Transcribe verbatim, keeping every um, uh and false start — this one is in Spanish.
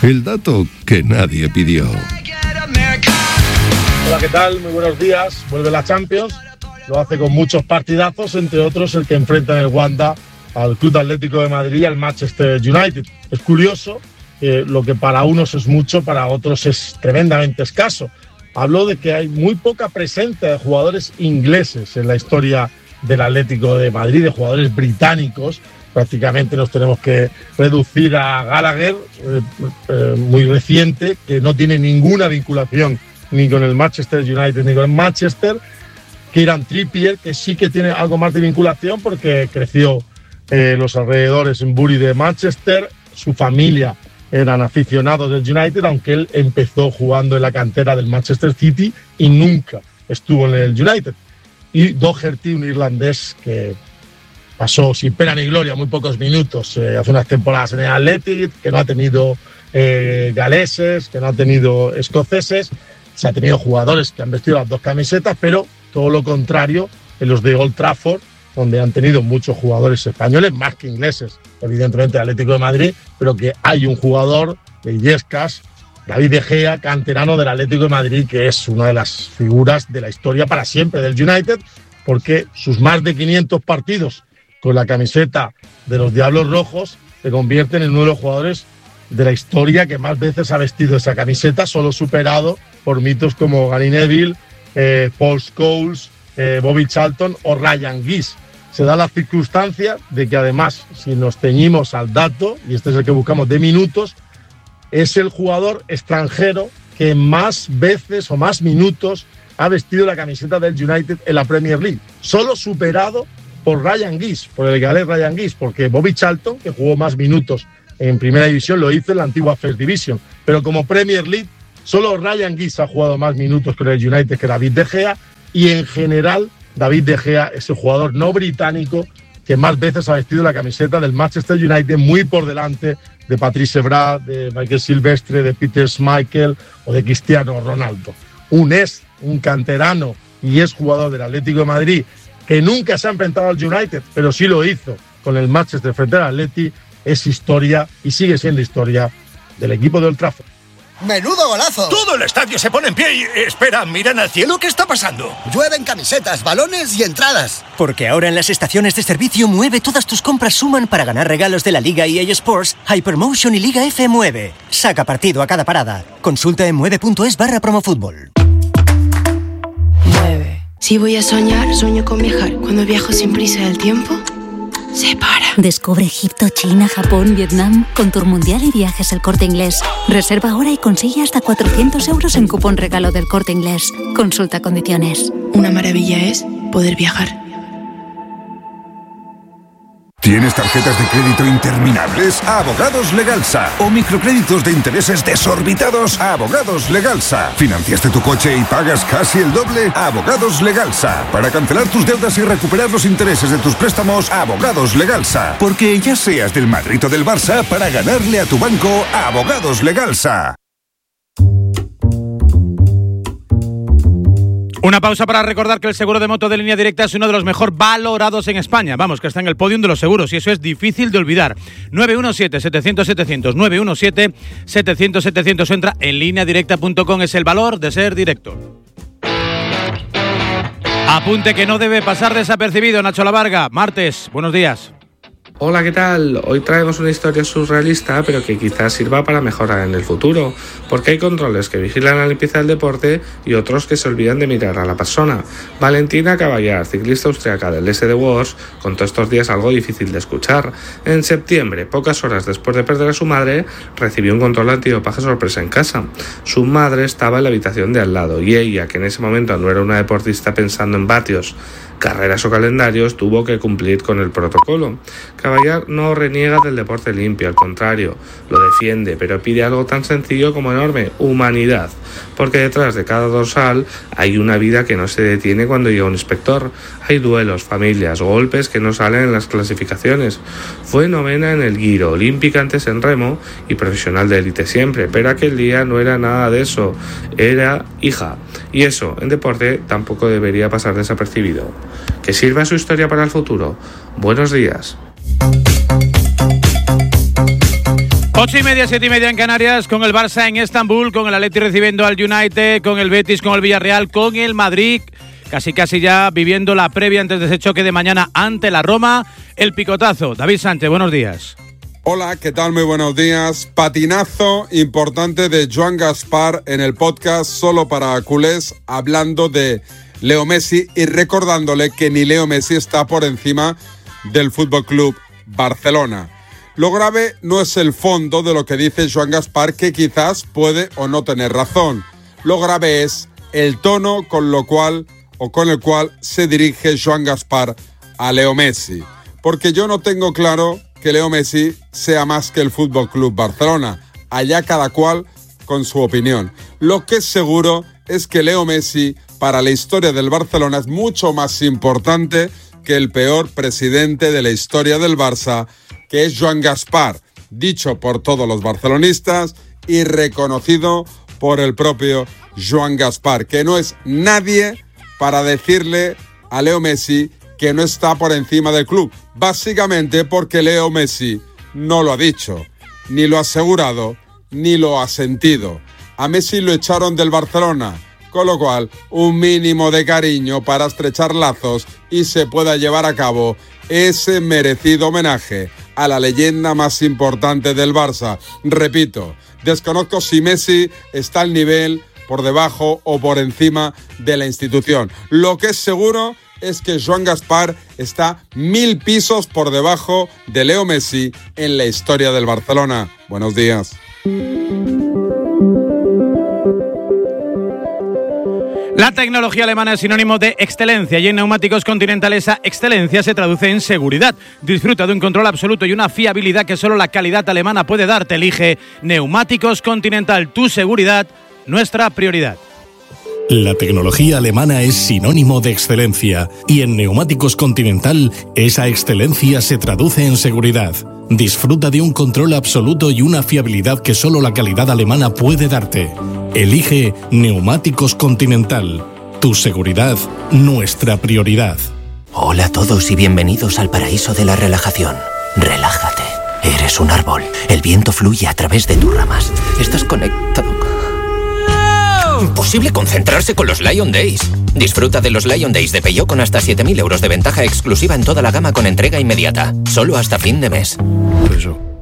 El dato que nadie pidió. Hola, ¿qué tal? Muy buenos días. Vuelve la Champions. Lo hace con muchos partidazos, entre otros el que enfrenta en el Wanda al Club Atlético de Madrid y al Manchester United. Es curioso que lo que para unos es mucho, para otros es tremendamente escaso. Habló de que hay muy poca presencia de jugadores ingleses en la historia del Atlético de Madrid, de jugadores británicos. Prácticamente nos tenemos que reducir a Gallagher, eh, eh, muy reciente, que no tiene ninguna vinculación ni con el Manchester United ni con el Manchester. Kieran Trippier, que sí que tiene algo más de vinculación porque creció eh, los alrededores en Bury de Manchester. Su familia eran aficionados del United, aunque él empezó jugando en la cantera del Manchester City y nunca estuvo en el United. Y Doherty, un irlandés que pasó sin pena ni gloria muy pocos minutos eh, hace unas temporadas en el Athletic, que no ha tenido eh, galeses, que no ha tenido escoceses. Se ha tenido jugadores que han vestido las dos camisetas, pero todo lo contrario en los de Old Trafford, donde han tenido muchos jugadores españoles, más que ingleses, evidentemente el Atlético de Madrid, pero que hay un jugador de Illescas, David De Gea, canterano del Atlético de Madrid, que es una de las figuras de la historia para siempre del United, porque sus más de quinientos partidos con la camiseta de los Diablos Rojos se convierten en uno de los jugadores de la historia que más veces ha vestido esa camiseta, solo superado por mitos como Gary Neville, eh, Paul Scholes, eh, Bobby Charlton o Ryan Giggs. Se da la circunstancia de que además, si nos ceñimos al dato, y este es el que buscamos de minutos, es el jugador extranjero que más veces o más minutos ha vestido la camiseta del United en la Premier League, solo superado por Ryan Giggs, por el galés Ryan Giggs, porque Bobby Charlton, que jugó más minutos en Primera División, lo hizo en la antigua First Division, pero como Premier League solo Ryan Giggs ha jugado más minutos con el United que David De Gea, y en general David De Gea es el jugador no británico que más veces ha vestido la camiseta del Manchester United, muy por delante de Patrice Evra, de Michael Silvestre, de Peter Schmeichel o de Cristiano Ronaldo. Un ex, un canterano y ex jugador del Atlético de Madrid que nunca se ha enfrentado al United, pero sí lo hizo con el Manchester frente al Atleti, es historia y sigue siendo historia del equipo de Old Trafford. ¡Menudo golazo! Todo el estadio se pone en pie y... Espera, miran al cielo, ¿qué está pasando? Llueven camisetas, balones y entradas. Porque ahora en las estaciones de servicio Mueve todas tus compras suman para ganar regalos de la Liga E A Sports, Hypermotion y Liga F Mueve. Saca partido a cada parada. Consulta en mueve.es barra promofútbol. Mueve. Si voy a soñar, sueño con viajar. Cuando viajo sin prisa del tiempo... se para. Descubre Egipto, China, Japón, Vietnam con Tour Mundial y Viajes El Corte Inglés. Reserva ahora y consigue hasta cuatrocientos euros en cupón regalo del Corte Inglés. Consulta condiciones. Una maravilla es poder viajar. ¿Tienes tarjetas de crédito interminables? Abogados Legalsa. ¿O microcréditos de intereses desorbitados? Abogados Legalsa. ¿Financiaste tu coche y pagas casi el doble? Abogados Legalsa. Para cancelar tus deudas y recuperar los intereses de tus préstamos, Abogados Legalsa. Porque ya seas del Madrid o del Barça, para ganarle a tu banco, Abogados Legalsa. Una pausa para recordar que el seguro de moto de Línea Directa es uno de los mejor valorados en España. Vamos, que está en el podium de los seguros y eso es difícil de olvidar. nueve uno siete, setecientos, setecientos, nueve uno siete, setecientos, setecientos. Entra en línea directa punto com. Es el valor de ser directo. Apunte que no debe pasar desapercibido, Nacho Lavarga. Martes, buenos días. Hola, ¿qué tal? Hoy traemos una historia surrealista, pero que quizás sirva para mejorar en el futuro, porque hay controles que vigilan la limpieza del deporte y otros que se olvidan de mirar a la persona. Valentina Caballar, ciclista austriaca del S D Wars, contó estos días algo difícil de escuchar. En septiembre, pocas horas después de perder a su madre, recibió un control antidopaje sorpresa en casa. Su madre estaba en la habitación de al lado y ella, que en ese momento no era una deportista pensando en vatios, carreras o calendarios, tuvo que cumplir con el protocolo. Caballar no reniega del deporte limpio, al contrario, lo defiende, pero pide algo tan sencillo como enorme: humanidad, porque detrás de cada dorsal hay una vida que no se detiene cuando llega un inspector. Hay duelos, familias, golpes que no salen en las clasificaciones. Fue novena en el Giro, olímpica antes en remo y profesional de élite siempre, pero aquel día no era nada de eso, era hija, y eso en deporte tampoco debería pasar desapercibido. Que sirva su historia para el futuro. Buenos días. Ocho y media, siete y media en Canarias, con el Barça en Estambul, con el Atleti recibiendo al United, con el Betis, con el Villarreal, con el Madrid, casi casi ya viviendo la previa antes de ese choque de mañana ante la Roma, el picotazo. David Sánchez, buenos días. Hola, ¿qué tal? Muy buenos días. Patinazo importante de Joan Gaspar en el podcast Solo para Culés, hablando de Leo Messi y recordándole que ni Leo Messi está por encima del F C Barcelona. Lo grave no es el fondo de lo que dice Joan Gaspar, que quizás puede o no tener razón. Lo grave es el tono con lo cual o con el cual se dirige Joan Gaspar a Leo Messi. Porque yo no tengo claro que Leo Messi sea más que el F C Barcelona. Allá cada cual con su opinión. Lo que es seguro es que Leo Messi para la historia del Barcelona es mucho más importante que el peor presidente de la historia del Barça, que es Joan Gaspar, dicho por todos los barcelonistas y reconocido por el propio Joan Gaspar, que no es nadie para decirle a Leo Messi que no está por encima del club, básicamente porque Leo Messi no lo ha dicho, ni lo ha asegurado, ni lo ha sentido. A Messi lo echaron del Barcelona, con lo cual un mínimo de cariño para estrechar lazos y se pueda llevar a cabo ese merecido homenaje a la leyenda más importante del Barça. Repito, desconozco si Messi está al nivel, por debajo o por encima de la institución. Lo que es seguro es que Joan Gaspar está mil pisos por debajo de Leo Messi en la historia del Barcelona. Buenos días. La tecnología alemana es sinónimo de excelencia y en Neumáticos Continental esa excelencia se traduce en seguridad. Disfruta de un control absoluto y una fiabilidad que solo la calidad alemana puede darte. Elige Neumáticos Continental, tu seguridad, nuestra prioridad. La tecnología alemana es sinónimo de excelencia y en Neumáticos Continental esa excelencia se traduce en seguridad. Disfruta de un control absoluto y una fiabilidad que solo la calidad alemana puede darte. Elige Neumáticos Continental. Tu seguridad, nuestra prioridad. Hola a todos y bienvenidos al paraíso de la relajación. Relájate. Eres un árbol. El viento fluye a través de tus ramas. Estás conectado. Imposible concentrarse con los Lion Days. Disfruta de los Lion Days de Peugeot con hasta siete mil euros de ventaja exclusiva en toda la gama con entrega inmediata. Solo hasta fin de mes. Eso.